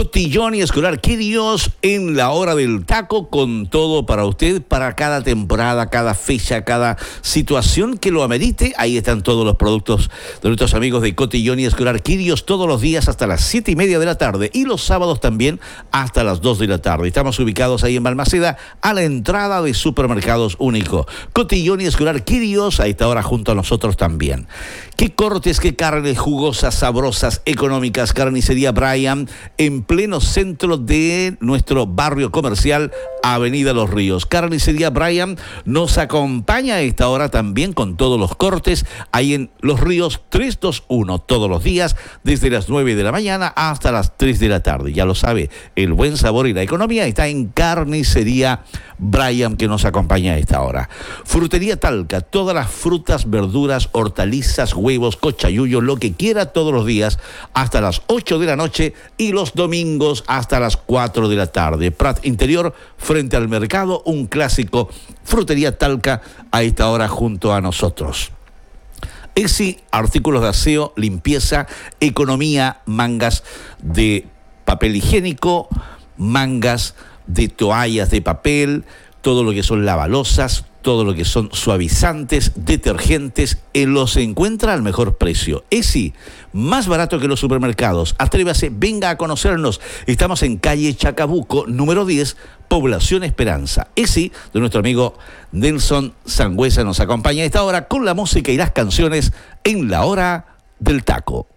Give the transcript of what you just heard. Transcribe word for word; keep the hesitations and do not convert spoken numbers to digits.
Cotillón y Escolar Quirios en la hora del taco, con todo para usted, para cada temporada, cada fecha, cada situación que lo amerite. Ahí están todos los productos de nuestros amigos de Cotillón y Escolar Quirios todos los días hasta las siete y media de la tarde y los sábados también hasta las dos de la tarde. Estamos ubicados ahí en Balmaceda, a la entrada de Supermercados Único. Cotillón y Escolar Quirios a esta hora junto a nosotros también. Qué cortes, qué carnes jugosas, sabrosas, económicas. Carnicería Brian, en pleno centro de nuestro barrio comercial, Avenida Los Ríos. Carnicería Brian nos acompaña a esta hora también con todos los cortes, ahí en Los Ríos trescientos veintiuno, todos los días, desde las nueve de la mañana hasta las tres de la tarde. Ya lo sabe, el buen sabor y la economía está en Carnicería Brian, que nos acompaña a esta hora. Frutería Talca, todas las frutas, verduras, hortalizas, huevos, cochayuyo, lo que quiera, todos los días hasta las ocho de la noche y los domingos hasta las cuatro de la tarde. Prat Interior, frente al mercado, un clásico. Frutería Talca a esta hora junto a nosotros. Esi, artículos de aseo, limpieza, economía, mangas de papel higiénico, mangas de toallas de papel, todo lo que son lavalosas, todo lo que son suavizantes, detergentes, eh, los encuentra al mejor precio. Esi, más barato que los supermercados. Atrévase, venga a conocernos. Estamos en calle Chacabuco, número diez, Población Esperanza. Esi, de nuestro amigo Nelson Sangüesa, nos acompaña a esta hora con la música y las canciones en la hora del taco.